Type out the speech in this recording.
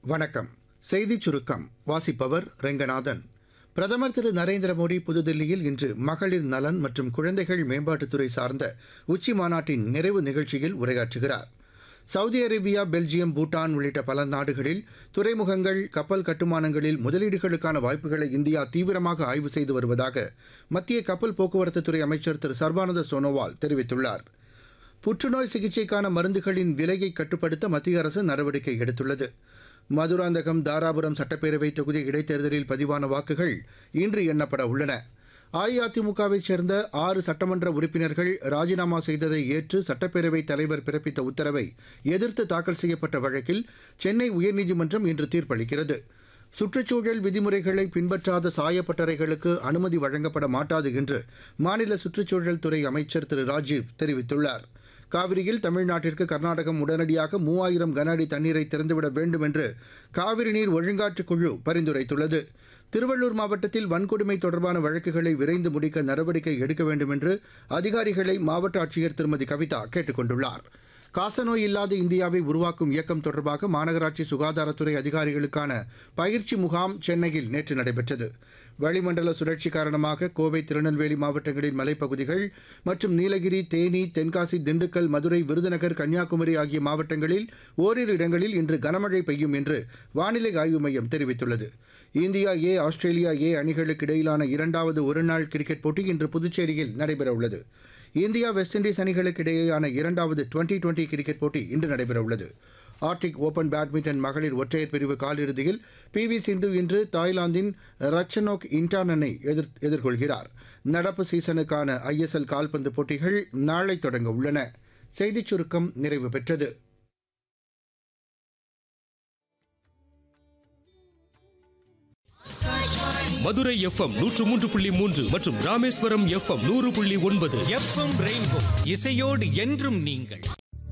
வணக்கம். செய்திச் சுருக்கம் வாசிப்பவர் ரெங்கநாதன். பிரதமர் திரு நரேந்திர மோடி புதுதில்லியில் இன்று மகளிர் நலன் மற்றும் குழந்தைகள் மேம்பாட்டுத்துறை சார்ந்த உச்சி மாநாட்டின் நிறைவு நிகழ்ச்சியில் உரையாற்றுகிறார். சவுதி அரேபியா, பெல்ஜியம், பூட்டான் உள்ளிட்ட பல நாடுகளில் துறைமுகங்கள், கப்பல் கட்டுமானங்களில் முதலீடுகளுக்கான வாய்ப்புகளை இந்தியா தீவிரமாக ஆய்வு செய்து வருவதாக மத்திய கப்பல் போக்குவரத்துத்துறை அமைச்சர் திரு சர்பானந்த சோனோவால் தெரிவித்துள்ளார். புற்றுநோய் சிகிச்சைக்கான மருந்துகளின் விலையை கட்டுப்படுத்த மத்திய அரசு நடவடிக்கை எடுத்துள்ளது. மதுராந்தகம், தாராபுரம் சட்டப்பேரவை தொகுதி இடைத்தேர்தலில் பதிவான வாக்குகள் இன்று எண்ணப்பட உள்ளன. அஇஅதிமுகவைச் சேர்ந்த 6 சட்டமன்ற உறுப்பினர்கள் ராஜினாமா செய்ததை ஏற்று சட்டப்பேரவைத் தலைவர் பிறப்பித்த உத்தரவை எதிர்த்து தாக்கல் செய்யப்பட்ட வழக்கில் சென்னை உயர்நீதிமன்றம் இன்று தீர்ப்பளிக்கிறது. சுற்றுச்சூழல் விதிமுறைகளை பின்பற்றாத சாயப்பட்டறைகளுக்கு அனுமதி வழங்கப்பட மாட்டாது என்று மாநில சுற்றுச்சூழல் துறை அமைச்சர் திரு ராஜீவ் தெரிவித்துள்ளார். காவிரியில் தமிழ்நாட்டிற்கு கர்நாடகம் உடனடியாக 3000 கன அடி தண்ணீரை திறந்துவிட வேண்டும் என்று காவிரி நீர் ஒழுங்காற்றுக் குழு பரிந்துரைத்துள்ளது. திருவள்ளூர் மாவட்டத்தில் வன்கொடுமை தொடர்பான வழக்குகளை விரைந்து முடிக்க நடவடிக்கை எடுக்க வேண்டும் என்று அதிகாரிகளை மாவட்ட ஆட்சியர் திருமதி கவிதா கேட்டுக் கொண்டுள்ளார். காசநோய் இல்லாத இந்தியாவை உருவாக்கும் இயக்கம் தொடர்பாக மாநகராட்சி சுகாதாரத்துறை அதிகாரிகளுக்கான பயிற்சி முகாம் சென்னையில் நேற்று நடைபெற்றது. வளிமண்டல சுழற்சி காரணமாக கோவை, திருநெல்வேலி மாவட்டங்களின் மலைப்பகுதிகள் மற்றும் நீலகிரி, தேனி, தென்காசி, திண்டுக்கல், மதுரை, விருதுநகர், கன்னியாகுமரி ஆகிய மாவட்டங்களில் ஓரிரு இடங்களில் இன்று கனமழை பெய்யும் என்று வானிலை ஆய்வு மையம் தெரிவித்துள்ளது. இந்தியா ஏ, ஆஸ்திரேலியா ஏ அணிகளுக்கு இடையிலான 2வது ஒருநாள் கிரிக்கெட் போட்டி இன்று புதுச்சேரியில் நடைபெறவுள்ளது. இந்தியா, வெஸ்ட் இண்டீஸ் அணிகளுக்கு இடையேயான 2வது டுவெண்டி கிரிக்கெட் போட்டி இன்று நடைபெறவுள்ளது. ஆர்டிக் ஓபன் பேட்மிண்டன் மகளிர் ஒற்றையர் பிரிவு காலிறுதியில் PV சிந்து இன்று தாய்லாந்தின் ரச்சனோக் இன்டானனை எதிர்கொள்கிறார். நடப்பு சீசனுக்கான ISL கால்பந்து போட்டிகள் நாளை தொடங்க உள்ளன. செய்திச் சுருக்கம் நிறைவு பெற்றது. மதுரை FM 103.3 மற்றும் ராமேஸ்வரம் FM 100.9. FM ரெயின்போ இசையோடு என்றும் நீங்கள்.